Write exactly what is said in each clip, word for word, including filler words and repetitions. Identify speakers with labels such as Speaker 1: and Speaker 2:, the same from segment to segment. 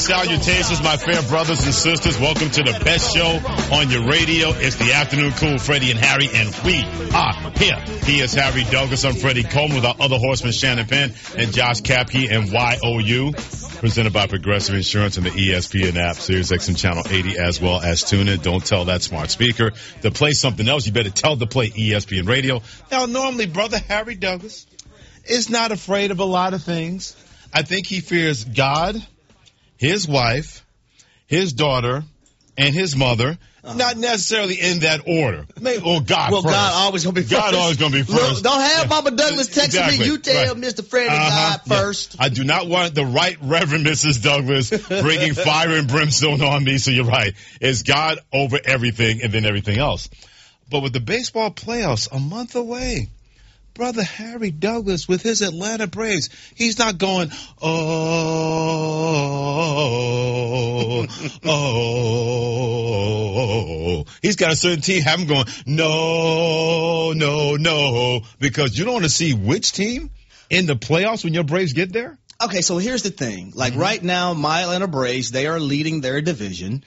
Speaker 1: and salutations, my fair brothers and sisters. Welcome to the best show on your radio. It's the Afternoon Cool, Freddie and Harry, and we are here. He is Harry Douglas. I'm Freddie Coleman with our other horseman, Shannon Penn, and Josh Kapke and Y O U. Presented by Progressive Insurance and the E S P N app, Sirius X M Channel eighty, as well as TuneIn. Don't tell that smart speaker to play something else. You better tell to play E S P N Radio. Now, normally, brother Harry Douglas is not afraid of a lot of things. I think he fears God, his wife, his daughter, and his mother. Uh-huh. Not necessarily in that order. Maybe, or God
Speaker 2: well,
Speaker 1: first.
Speaker 2: God always going to be first.
Speaker 1: God always going to be first.
Speaker 2: Look, don't have yeah. Mama Douglas texting
Speaker 1: exactly.
Speaker 2: me. You tell
Speaker 1: right.
Speaker 2: Mister Freddie
Speaker 1: uh-huh.
Speaker 2: God first.
Speaker 1: Yeah. I do not want the Right Reverend Missus Douglas bringing fire and brimstone on me, so you're right. It's God over everything and then everything else. But with the baseball playoffs a month away, brother Harry Douglas with his Atlanta Braves, he's not going, oh, oh. He's got a certain team have him going, no, no, no, because you don't want to see which team in the playoffs when your Braves get there?
Speaker 2: Okay, so here's the thing. Like
Speaker 1: mm-hmm.
Speaker 2: right now, my Atlanta Braves, they are leading their division.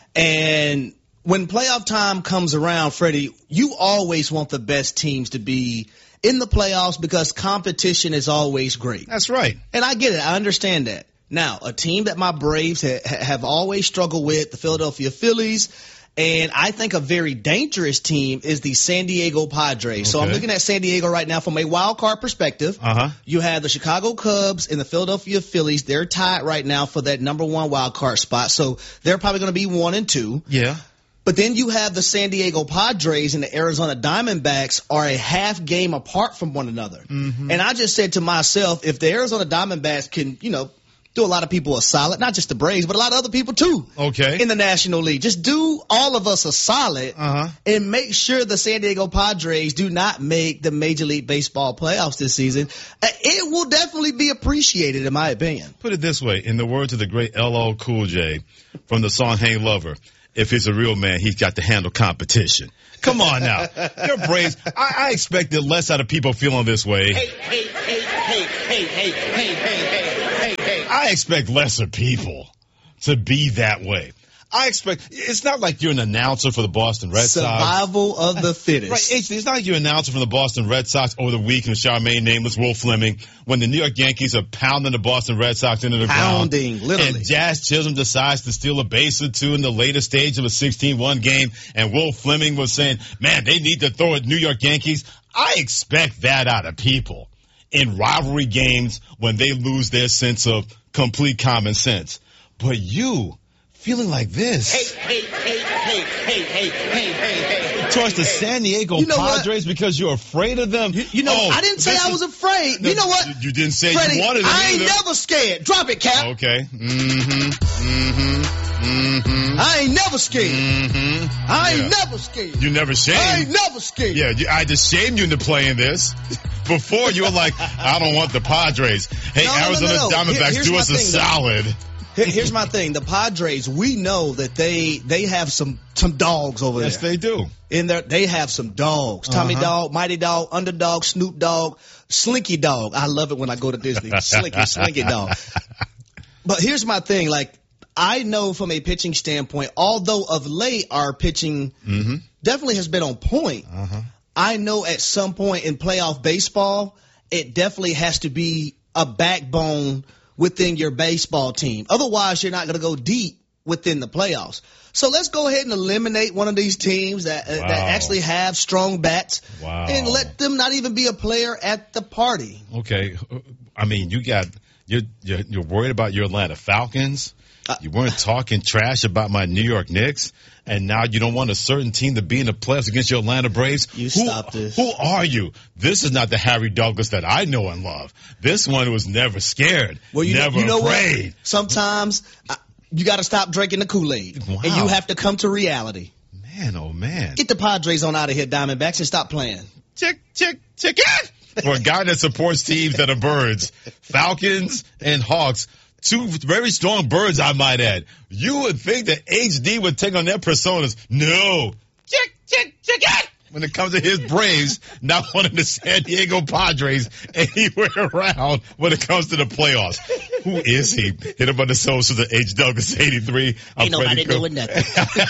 Speaker 2: And when playoff time comes around, Freddie, you always want the best teams to be in the playoffs because competition is always great.
Speaker 1: That's right.
Speaker 2: And I get it. I understand that. Now, a team that my Braves ha- have always struggled with, the Philadelphia Phillies, and I think a very dangerous team is the San Diego Padres. Okay. So I'm looking at San Diego right now from a wild card perspective.
Speaker 1: Uh-huh.
Speaker 2: You have the Chicago Cubs and the Philadelphia Phillies. They're tied right now for that number one wild card spot. So they're probably going to be one and two.
Speaker 1: Yeah.
Speaker 2: But then you have the San Diego Padres and the Arizona Diamondbacks are a half game apart from one another.
Speaker 1: Mm-hmm.
Speaker 2: And I just said to myself, if the Arizona Diamondbacks can, you know, do a lot of people a solid, not just the Braves, but a lot of other people too.
Speaker 1: Okay.
Speaker 2: In the National League. Just do all of us a solid
Speaker 1: uh-huh.
Speaker 2: and make sure the San Diego Padres do not make the Major League Baseball playoffs this season. It will definitely be appreciated, in my opinion.
Speaker 1: Put it this way, in the words of the great L L Cool J from the song Hey Lover, if he's a real man, he's got to handle competition. Come on now. Your Braves, I, I expected less out of people feeling this way.
Speaker 2: Hey, hey, hey, hey, hey, hey, hey, hey, hey, hey.
Speaker 1: I expect lesser people to be that way. I expect, it's not like you're an announcer for the Boston Red Sox.
Speaker 2: Survival of the fittest.
Speaker 1: Right. It's, it's not like you're an announcer for the Boston Red Sox over the week and Charmaine Nameless, Will Fleming, when the New York Yankees are pounding the Boston Red Sox into the
Speaker 2: Pounding,
Speaker 1: ground.
Speaker 2: literally.
Speaker 1: And Jazz Chisholm decides to steal a base or two in the later stage of a sixteen one game, and Will Fleming was saying, man, they need to throw at New York Yankees. I expect that out of people in rivalry games when they lose their sense of complete common sense. But you, feeling like this.
Speaker 2: Hey, hey, hey, hey, hey, hey, hey, hey, hey.
Speaker 1: Towards the San Diego
Speaker 2: you know
Speaker 1: Padres
Speaker 2: what?
Speaker 1: because you're afraid of them.
Speaker 2: You, you know,
Speaker 1: oh,
Speaker 2: I didn't say I was afraid.
Speaker 1: No,
Speaker 2: you know what?
Speaker 1: You, you didn't say
Speaker 2: Freddie,
Speaker 1: you wanted them
Speaker 2: I ain't
Speaker 1: either.
Speaker 2: never scared. Drop it, Cap.
Speaker 1: Okay. Mm-hmm. Mm-hmm. Mm-hmm.
Speaker 2: I ain't never scared.
Speaker 1: Mm-hmm.
Speaker 2: I ain't
Speaker 1: yeah.
Speaker 2: never scared.
Speaker 1: You never shamed.
Speaker 2: I ain't never scared.
Speaker 1: Yeah, you, I just shamed you into playing this. Before you were like, I don't want the Padres. Hey,
Speaker 2: no, no,
Speaker 1: Arizona
Speaker 2: no, no, no.
Speaker 1: Diamondbacks,
Speaker 2: Here,
Speaker 1: do us a
Speaker 2: thing,
Speaker 1: solid.
Speaker 2: Here, here's my thing. The Padres, we know that they they have some some dogs over
Speaker 1: yes,
Speaker 2: there.
Speaker 1: Yes, they do.
Speaker 2: In there, they have some dogs. Tommy
Speaker 1: uh-huh.
Speaker 2: Dog, Mighty Dog, Underdog, Snoop Dogg, Slinky Dog. I love it when I go to Disney. Slinky, Slinky Dog. But here's my thing. Like, I know from a pitching standpoint, although of late our pitching
Speaker 1: mm-hmm.
Speaker 2: definitely has been on point,
Speaker 1: uh-huh.
Speaker 2: I know at some point in playoff baseball, it definitely has to be a backbone within your baseball team. Otherwise, you're not going to go deep within the playoffs. So let's go ahead and eliminate one of these teams that, uh,
Speaker 1: wow.
Speaker 2: that actually have strong bats
Speaker 1: wow.
Speaker 2: and let them not even be a player at the party.
Speaker 1: Okay. I mean, you got you're you're, you're worried about your Atlanta Falcons. Uh, you weren't talking trash about my New York Knicks, and now you don't want a certain team to be in the playoffs against your Atlanta Braves.
Speaker 2: You
Speaker 1: who,
Speaker 2: stop this.
Speaker 1: Who are you? This is not the Harry Douglas that I know and love. This one was never scared,
Speaker 2: well, you
Speaker 1: never
Speaker 2: know, you know
Speaker 1: afraid.
Speaker 2: What? Sometimes I, you got to stop drinking the Kool-Aid,
Speaker 1: wow.
Speaker 2: and you have to come to reality.
Speaker 1: Man, oh man.
Speaker 2: Get the Padres on out of here, Diamondbacks, and stop playing.
Speaker 1: Chick, chick, chicken! For a guy that supports teams that are birds, Falcons and Hawks, two very strong birds, I might add. You would think that H D would take on their personas. No. Chick, chick, chicken! when it comes to his Braves not wanting the San Diego Padres anywhere around when it comes to the playoffs. Who is he? Hit him on the socials at H Douglas eighty-three.
Speaker 2: Ain't nobody doing nothing.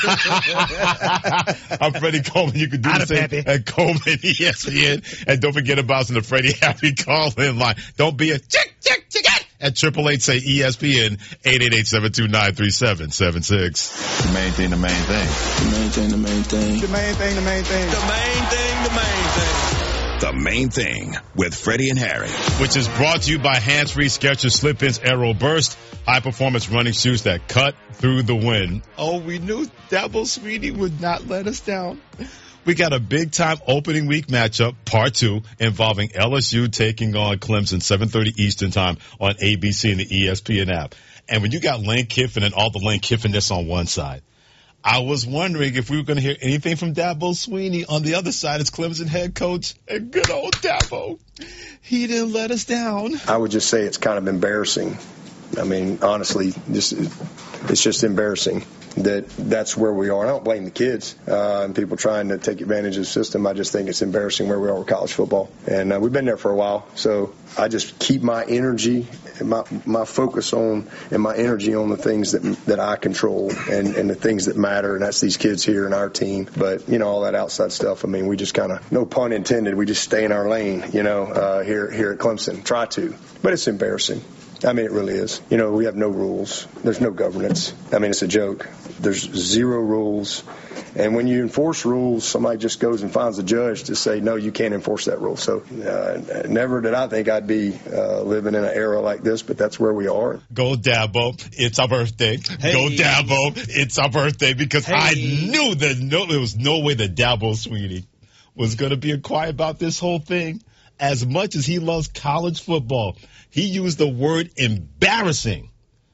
Speaker 1: I'm Freddie Coleman. You can do the same at Coleman E S P N. And don't forget about the Freddie Harry call-in line. Don't be a chick, chick, chick at triple eight say E S P N eight eight eight, seven two nine, three seven seven six.
Speaker 3: The main thing, the main thing.
Speaker 4: The main thing, the main thing.
Speaker 5: The main thing, the main thing.
Speaker 6: The main thing, the main thing.
Speaker 3: The Main Thing with Freddie and Harry.
Speaker 1: Which is brought to you by Hands-Free Skechers Slip-Ins Aero Burst. High-performance running shoes that cut through the wind. Oh, we knew Dabo Swinney would not let us down. We got a big-time opening week matchup, part two, involving L S U taking on Clemson, seven thirty Eastern time on A B C and the E S P N app. And when you got Lane Kiffin and all the Lane Kiffin-ness on one side, I was wondering if we were going to hear anything from Dabo Swinney on the other side as Clemson head coach. And good old Dabo, he didn't let us down.
Speaker 7: I would just say it's kind of embarrassing. I mean, honestly, this is, it's just embarrassing that that's where we are. I don't blame the kids uh, and people trying to take advantage of the system. I just think it's embarrassing where we are with college football. And uh, we've been there for a while. So I just keep my energy, my my focus on, and my energy on the things that that I control and, and the things that matter. And that's these kids here and our team. But, you know, all that outside stuff, I mean, we just kind of, no pun intended, we just stay in our lane, you know, uh, here, here at Clemson. Try to. But it's embarrassing. I mean, it really is. You know, we have no rules. There's no governance. I mean, it's a joke. There's zero rules. And when you enforce rules, somebody just goes and finds a judge to say, no, you can't enforce that rule. So uh, never did I think I'd be uh, living in an era like this, but that's where we are.
Speaker 1: Go Dabo. It's our birthday.
Speaker 2: Hey.
Speaker 1: Go Dabo. It's our birthday because
Speaker 2: Hey.
Speaker 1: I knew that no, there was no way that Dabo Swinney was going to be quiet about this whole thing. As much as he loves college football, he used the word embarrassing.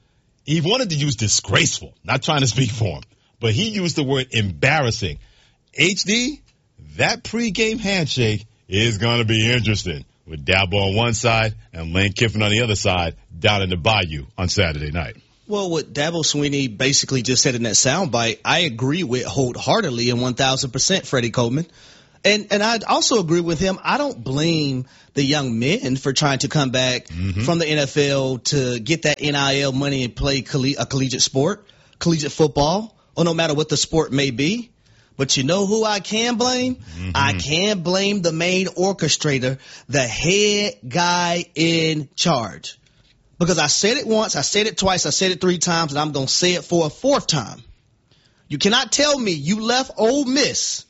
Speaker 1: He wanted to use disgraceful, not trying to speak for him, but he used the word embarrassing. H D, that pregame handshake is going to be interesting with Dabo on one side and Lane Kiffin on the other side down in the Bayou on Saturday night.
Speaker 2: Well, what Dabo Swinney basically just said in that soundbite, I agree with wholeheartedly and one thousand percent, Freddie Coleman. And and I also agree with him. I don't blame the young men for trying to come back mm-hmm. from the N F L to get that N I L money and play coll- a collegiate sport, collegiate football, or no matter what the sport may be. But you know who I can blame? Mm-hmm. I can blame the main orchestrator, the head guy in charge. Because I said it once, I said it twice, I said it three times, and I'm going to say it for a fourth time. You cannot tell me you left Ole Miss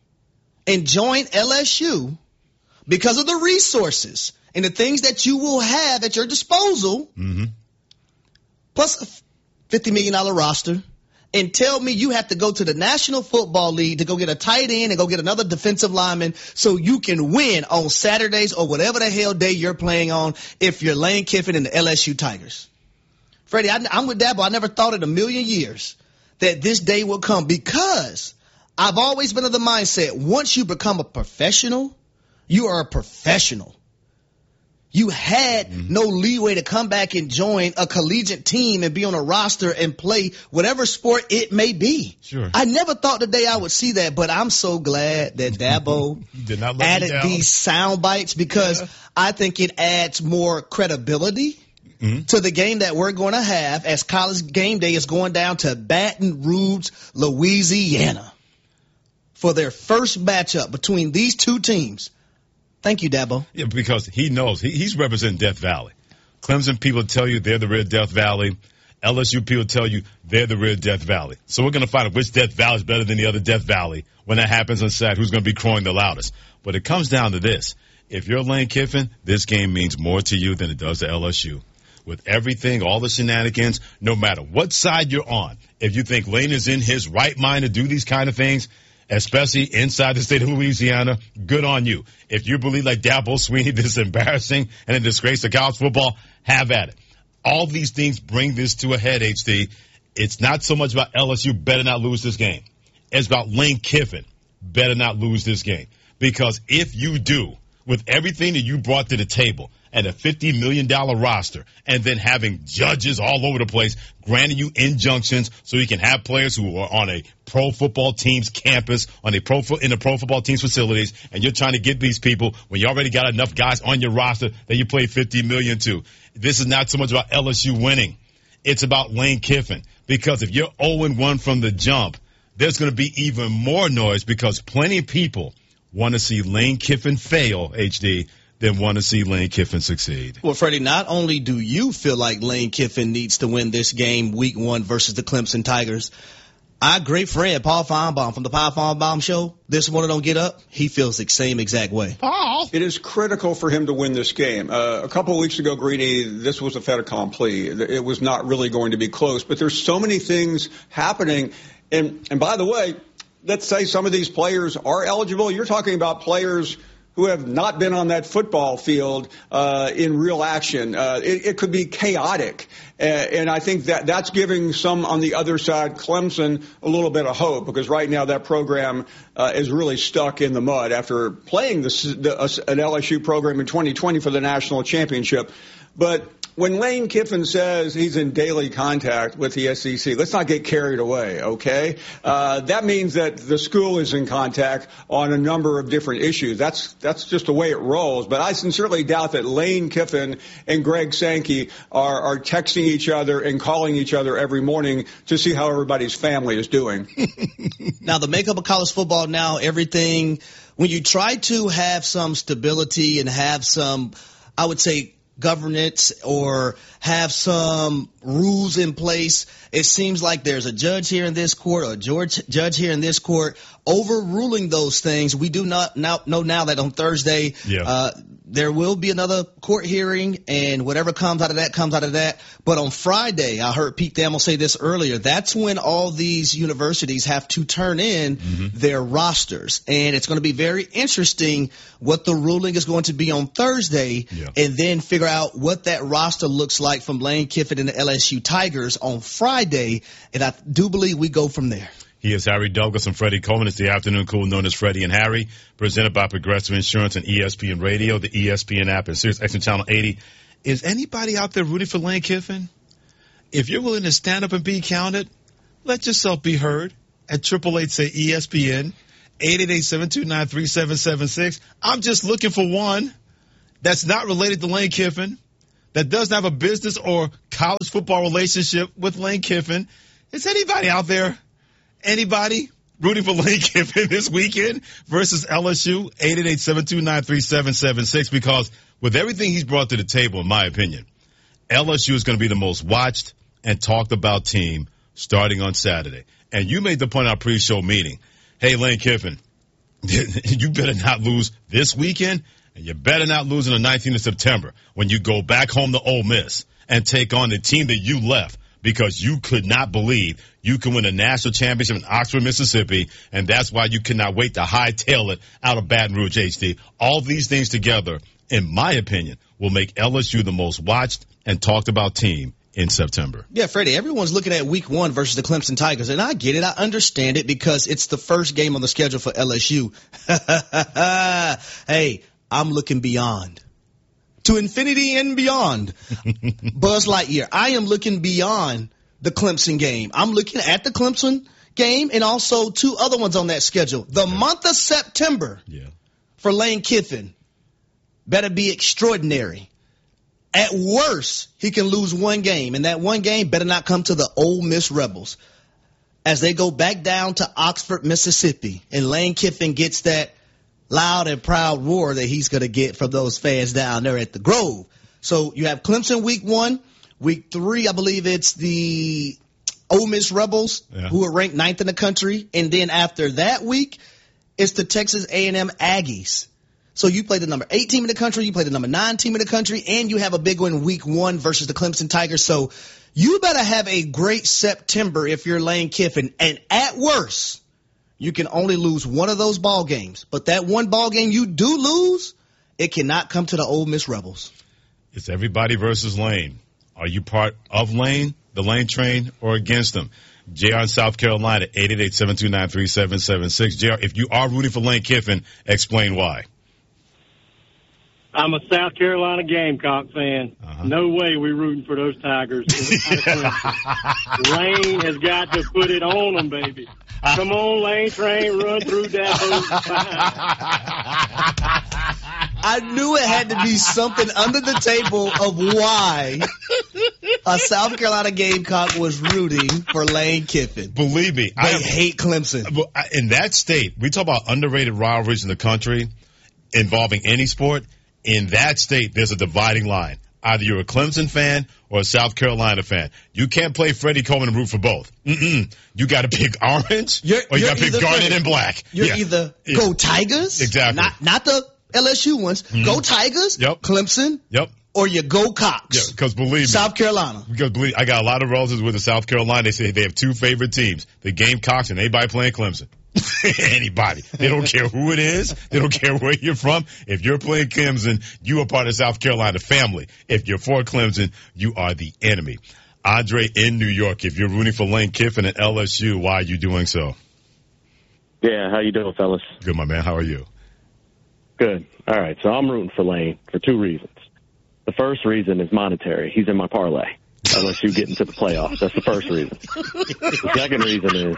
Speaker 2: and join L S U because of the resources and the things that you will have at your disposal, mm-hmm. plus a fifty million dollars roster, and tell me you have to go to the National Football League to go get a tight end and go get another defensive lineman so you can win on Saturdays or whatever the hell day you're playing on if you're Lane Kiffin and the L S U Tigers. Freddie, I, I'm with Dabo. I never thought in a million years that this day would come because I've always been of the mindset, once you become a professional, you are a professional. You had mm-hmm. no leeway to come back and join a collegiate team and be on a roster and play whatever sport it may be.
Speaker 1: Sure.
Speaker 2: I never thought the day I would see that, but I'm so glad that Dabo
Speaker 1: Did not let
Speaker 2: added these sound bites because yeah. I think it adds more credibility mm-hmm. to the game that we're going to have as College Game Day is going down to Baton Rouge, Louisiana, for their first matchup between these two teams. Thank you, Dabo.
Speaker 1: Yeah, because he knows. He, he's representing Death Valley. Clemson people tell you they're the real Death Valley. L S U people tell you they're the real Death Valley. So we're going to find out which Death Valley is better than the other Death Valley when that happens on Saturday, who's going to be crowing the loudest. But it comes down to this. If you're Lane Kiffin, this game means more to you than it does to L S U. With everything, all the shenanigans, no matter what side you're on, if you think Lane is in his right mind to do these kind of things, especially inside the state of Louisiana, good on you. If you believe like Dabo Swinney, this is embarrassing and a disgrace to college football, have at it. All these things bring this to a head, H D. It's not so much about L S U better not lose this game. It's about Lane Kiffin better not lose this game. Because if you do, with everything that you brought to the table and a fifty million dollars roster, and then having judges all over the place granting you injunctions so you can have players who are on a pro football team's campus, on a pro in the pro football team's facilities, and you're trying to get these people when you already got enough guys on your roster that you play fifty million dollars to. This is not so much about L S U winning. It's about Lane Kiffin, because if you're oh and one from the jump, there's going to be even more noise because plenty of people want to see Lane Kiffin fail, H D, than want to see Lane Kiffin succeed.
Speaker 2: Well, Freddie, not only do you feel like Lane Kiffin needs to win this game week one versus the Clemson Tigers, our great friend, Paul Feinbaum from the Paul Feinbaum Show, this morning on Get Up, he feels the same exact way.
Speaker 1: Paul!
Speaker 5: It is critical for him to win this game. Uh, a couple of weeks ago, Greeny, this was a fait accompli. It was not really going to be close, but there's so many things happening. And, and by the way, let's say some of these players are eligible. You're talking about players who have not been on that football field uh, in real action. Uh, it, it could be chaotic. Uh, and I think that that's giving some on the other side, Clemson, a little bit of hope, because right now that program uh, is really stuck in the mud after playing the, the, an L S U program in twenty twenty for the national championship. But when Lane Kiffin says he's in daily contact with the S E C, let's not get carried away, okay? Uh, that means that the school is in contact on a number of different issues. That's that's just the way it rolls. But I sincerely doubt that Lane Kiffin and Greg Sankey are, are texting each other and calling each other every morning to see how everybody's family is doing.
Speaker 2: Now, the makeup of college football now, everything, when you try to have some stability and have some, I would say, governance or have some rules in place, it seems like there's a judge here in this court or a George judge here in this court overruling those things. We do not now, know now that on Thursday
Speaker 1: yeah.
Speaker 2: uh, there will be another court hearing, and whatever comes out of that comes out of that. But on Friday, I heard Pete Thamel say this earlier, that's when all these universities have to turn in mm-hmm. their rosters. And it's going to be very interesting what the ruling is going to be on Thursday,
Speaker 1: yeah.
Speaker 2: and then figure out what that roster looks like from Lane Kiffin and the L S U Tigers on Friday. And I do believe we go from there.
Speaker 1: He is Harry Douglas and Freddie Coleman. It's the afternoon cool known as Freddie and Harry, presented by Progressive Insurance and E S P N Radio, the E S P N app, and Sirius X M Channel eighty. Is anybody out there rooting for Lane Kiffin? If you're willing to stand up and be counted, let yourself be heard at triple eight say E S P N, eight eight eight, seven two nine, three seven seven six. I'm just looking for one that's not related to Lane Kiffin, that doesn't have a business or college football relationship with Lane Kiffin. Is anybody out there? Anybody rooting for Lane Kiffin this weekend versus L S U? eight eight eight, seven two nine, three seven seven six. Because with everything he's brought to the table, in my opinion, L S U is going to be the most watched and talked about team starting on Saturday. And you made the point in our pre-show meeting. Hey, Lane Kiffin, you better not lose this weekend, and you better not lose on the nineteenth of September when you go back home to Ole Miss and take on the team that you left, because you could not believe you can win a national championship in Oxford, Mississippi, and that's why you cannot wait to hightail it out of Baton Rouge, H D. All these things together, in my opinion, will make L S U the most watched and talked about team in September.
Speaker 2: Yeah, Freddie, everyone's looking at week one versus the Clemson Tigers, and I get it. I understand it because it's the first game on the schedule for L S U. Hey, I'm looking beyond. To infinity and beyond. Buzz Lightyear. I am looking beyond the Clemson game. I'm looking at the Clemson game and also two other ones on that schedule. The yeah. month of September
Speaker 1: yeah.
Speaker 2: for Lane Kiffin better be extraordinary. At worst, he can lose one game, and that one game better not come to the Ole Miss Rebels as they go back down to Oxford, Mississippi, and Lane Kiffin gets that loud and proud roar that he's going to get from those fans down there at the Grove. So you have Clemson week one. Week three, I believe it's the Ole Miss Rebels, yeah. who are ranked ninth in the country. And then after that week, it's the Texas A and M Aggies. So you play the number eight team in the country, you play the number nine team in the country, and you have a big one week one versus the Clemson Tigers. So you better have a great September if you're Lane Kiffin. And at worst, you can only lose one of those ball games. But that one ball game you do lose, it cannot come to the Ole Miss Rebels.
Speaker 1: It's everybody versus Lane. Are you part of Lane, the Lane train, or against them? J R in South Carolina, eight eight eight, seven two nine, three seven seven six. J R, if you are rooting for Lane Kiffin, explain why.
Speaker 8: I'm a South Carolina Gamecock fan. Uh-huh. No way we rooting for those Tigers. Lane has got to put it on them, baby. Come on, Lane Train, run through that.
Speaker 2: I knew it had to be something under the table of why a South Carolina Gamecock was rooting for Lane Kiffin.
Speaker 1: Believe me,
Speaker 2: they I have, hate Clemson.
Speaker 1: In that state, we talk about underrated rivalries in the country involving any sport. In that state, there's a dividing line. Either you're a Clemson fan or a South Carolina fan. You can't play Freddie Coleman and root for both. Mm-mm. You got to pick orange
Speaker 2: you're,
Speaker 1: or you got to pick Garnet and Black.
Speaker 2: You're
Speaker 1: yeah.
Speaker 2: either
Speaker 1: yeah.
Speaker 2: go Tigers,
Speaker 1: exactly,
Speaker 2: not not the L S U ones. Mm-hmm. Go Tigers,
Speaker 1: yep.
Speaker 2: Clemson,
Speaker 1: yep,
Speaker 2: or you go Cox.
Speaker 1: Yeah, because believe me,
Speaker 2: South Carolina.
Speaker 1: Because believe, I got a lot of relatives with the South Carolina. They say they have two favorite teams: the Gamecocks and anybody playing Clemson. Anybody. They don't care who it is. They don't care where you're from. If you're playing Clemson, you are part of the South Carolina family. If you're for Clemson, you are the enemy. Andre in New York, if you're rooting for Lane Kiffin at L S U, why are you doing so?
Speaker 9: Yeah, how you doing, fellas?
Speaker 1: Good, my man. How are you?
Speaker 9: Good. All right, so I'm rooting for Lane for two reasons. The first reason is monetary. He's in my parlay. L S U getting to the playoffs. That's the first reason. The second reason is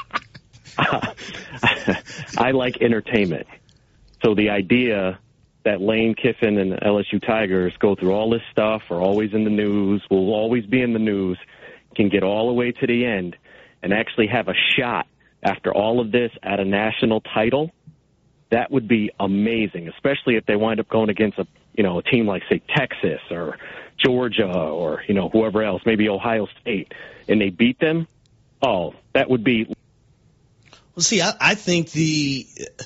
Speaker 9: I like entertainment. So the idea that Lane Kiffin and the L S U Tigers go through all this stuff, are always in the news, will always be in the news, can get all the way to the end and actually have a shot after all of this at a national title, that would be amazing, especially if they wind up going against a, you know, a team like, say, Texas or Georgia or, you know, whoever else, maybe Ohio State, and they beat them. Oh, that would be...
Speaker 2: Well, see, I, I think the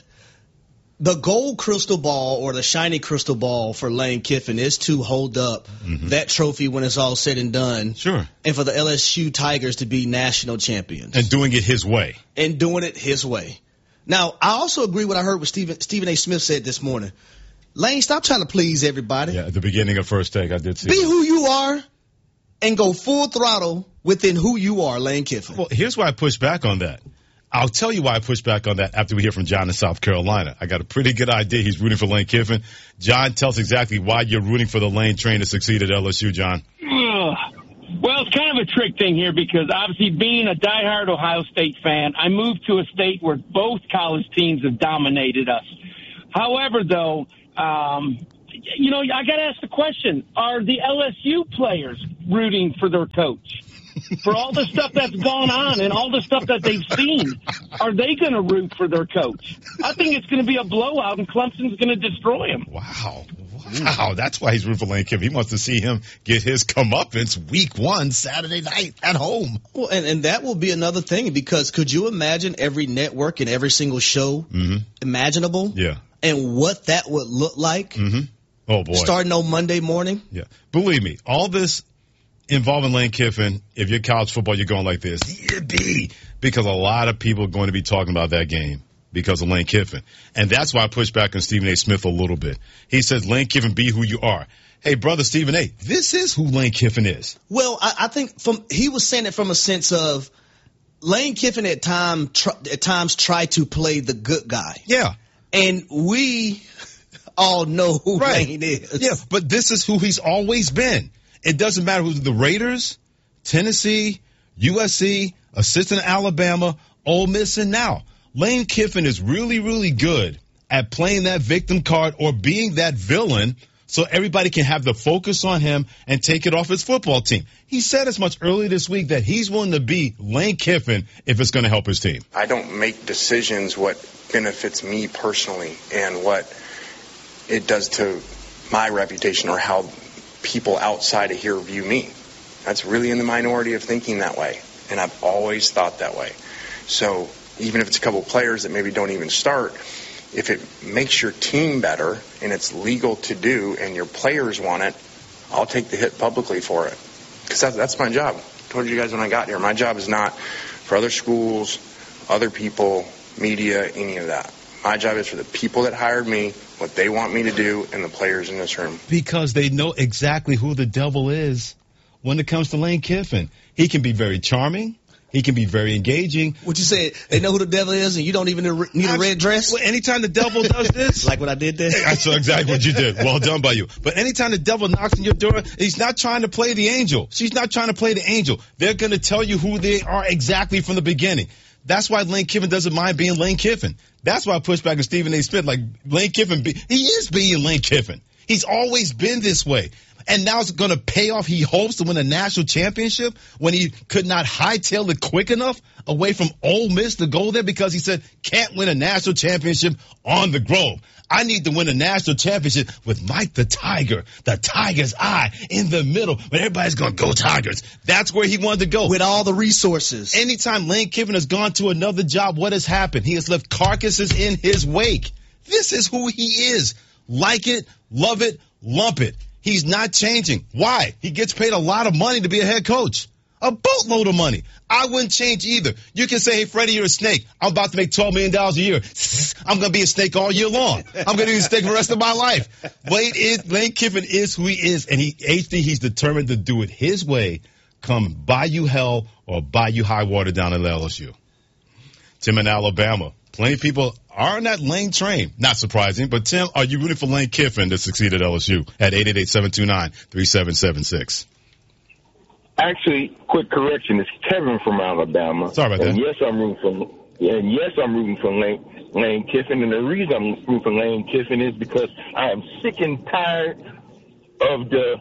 Speaker 2: the gold crystal ball or the shiny crystal ball for Lane Kiffin is to hold up mm-hmm. that trophy when it's all said and done.
Speaker 1: Sure.
Speaker 2: And for the L S U Tigers to be national champions.
Speaker 1: And doing it his way.
Speaker 2: And doing it his way. Now, I also agree with what I heard what Stephen, Stephen A. Smith said this morning. Lane, stop trying to please everybody.
Speaker 1: Yeah, at the beginning of First Take, I did see
Speaker 2: Be
Speaker 1: that.
Speaker 2: who you are and go full throttle within who you are, Lane Kiffin.
Speaker 1: Well, here's why I push back on that. I'll tell you why I push back on that after we hear from John in South Carolina. I got a pretty good idea he's rooting for Lane Kiffin. John, tell us exactly why you're rooting for the Lane train to succeed at L S U, John.
Speaker 8: Ugh. Well, it's kind of a trick thing here because obviously being a diehard Ohio State fan, I moved to a state where both college teams have dominated us. However, though, um, you know, I got to ask the question, are the L S U players rooting for their coach? For all the stuff that's gone on and all the stuff that they've seen, are they going to root for their coach? I think it's going to be a blowout, and Clemson's going to destroy him.
Speaker 1: Wow. Wow, that's why he's rooting for Lane Kiffin. He wants to see him get his comeuppance week one, Saturday night at home.
Speaker 2: Well, and, and that will be another thing, because could you imagine every network and every single show mm-hmm. imaginable?
Speaker 1: Yeah.
Speaker 2: And what that would look like?
Speaker 1: Mm-hmm. Oh, boy.
Speaker 2: Starting on Monday morning?
Speaker 1: Yeah. Believe me, all this involving Lane Kiffin, if you're college football, you're going like this. Yippee! Because a lot of people are going to be talking about that game because of Lane Kiffin. And that's why I push back on Stephen A. Smith a little bit. He says, Lane Kiffin, be who you are. Hey, brother Stephen A., this is who Lane Kiffin is.
Speaker 2: Well, I, I think from he was saying it from a sense of Lane Kiffin at, time, tr- at times tried to play the good guy.
Speaker 1: Yeah.
Speaker 2: And we all know who
Speaker 1: right.
Speaker 2: Lane is.
Speaker 1: Yeah, but this is who he's always been. It doesn't matter who's the Raiders, Tennessee, U S C, assistant Alabama, Ole Miss, and now. Lane Kiffin is really, really good at playing that victim card or being that villain so everybody can have the focus on him and take it off his football team. He said as much earlier this week that he's willing to be Lane Kiffin if it's going to help his team.
Speaker 10: I don't make decisions what benefits me personally and what it does to my reputation or how people outside of here view me. That's really in the minority of thinking that way, and I've always thought that way. So even if it's a couple of players that maybe don't even start, if it makes your team better and it's legal to do and your players want it, I'll take the hit publicly for it. Because that's, that's my job. I told you guys when I got here, my job is not for other schools, other people, media, any of that. My job is for the people that hired me, what they want me to do, and the players in this room.
Speaker 1: Because they know exactly who the devil is when it comes to Lane Kiffin. He can be very charming. He can be very engaging.
Speaker 2: What you said, they know who the devil is and you don't even need a red dress?
Speaker 1: Well, anytime the devil does this.
Speaker 2: Like what I did there?
Speaker 1: That's exactly what you did. Well done by you. But anytime the devil knocks on your door, he's not trying to play the angel. She's not trying to play the angel. They're going to tell you who they are exactly from the beginning. That's why Lane Kiffin doesn't mind being Lane Kiffin. That's why I push back on Stephen A. Smith. Like, Lane Kiffin, be, he is being Lane Kiffin. He's always been this way. And now it's going to pay off. He hopes to win a national championship when he could not hightail it quick enough away from Ole Miss to go there because he said, can't win a national championship on the Grove. I need to win a national championship with Mike the Tiger, the Tiger's eye in the middle, but everybody's going to go Tigers. That's where he wanted to go.
Speaker 2: With all the resources.
Speaker 1: Anytime Lane Kiffin has gone to another job, what has happened? He has left carcasses in his wake. This is who he is. Like it, love it, lump it. He's not changing. Why? He gets paid a lot of money to be a head coach. A boatload of money. I wouldn't change either. You can say, hey, Freddie, you're a snake. I'm about to make twelve million dollars a year. I'm going to be a snake all year long. I'm going to be a snake for the rest of my life. Lane, is, Lane Kiffin is who he is, and he, H D, he's determined to do it his way, come buy you hell or buy you high water down at L S U. Tim in Alabama. Plenty of people are on that Lane train. Not surprising. But, Tim, are you rooting for Lane Kiffin to succeed at L S U at eight eight eight, seven two nine, three seven seven six?
Speaker 11: Actually, quick correction. It's Kevin from Alabama.
Speaker 1: Sorry about
Speaker 11: and
Speaker 1: that.
Speaker 11: Yes, I'm rooting for, and yes, I'm rooting for Lane, Lane Kiffin. And the reason I'm rooting for Lane Kiffin is because I am sick and tired of the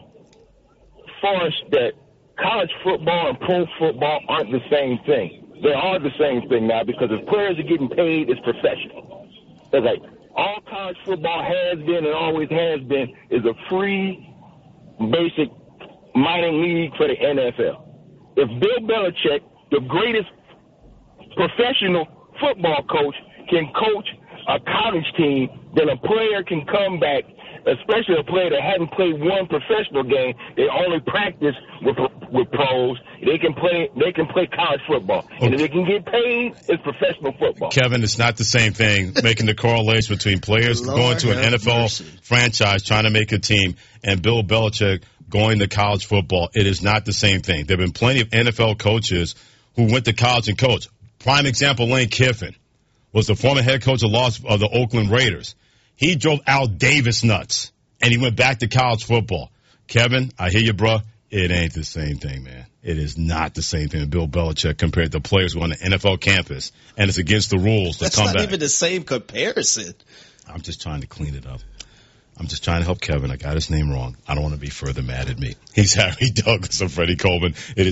Speaker 11: farce that college football and pro football aren't the same thing. They are the same thing now because if players are getting paid, it's professional. It's like all college football has been and always has been is a free, basic minor league for the N F L. If Bill Belichick, the greatest professional football coach, can coach a college team, then a player can come back, especially a player that hadn't played one professional game. They only practice with with pros. They can play. They can play college football, okay. And if they can get paid, it's professional football.
Speaker 1: Kevin, it's not the same thing. Making the correlation between players
Speaker 2: Lord
Speaker 1: going to an N F L
Speaker 2: mercy.
Speaker 1: franchise trying to make a team and Bill Belichick going to college football. It is not the same thing. There have been plenty of N F L coaches who went to college and coached. Prime example: Lane Kiffin was the former head coach of, Los, of the Oakland Raiders. He drove Al Davis nuts, and he went back to college football. Kevin, I hear you, bro. It ain't the same thing, man. It is not the same thing with Bill Belichick compared to players who are on the N F L campus, and it's against the rules to
Speaker 2: That's
Speaker 1: come
Speaker 2: not
Speaker 1: back.
Speaker 2: even the same comparison.
Speaker 1: I'm just trying to clean it up. I'm just trying to help Kevin. I got his name wrong. I don't want to be further mad at me. He's Harry Douglas. I'm Freddie Coleman. It is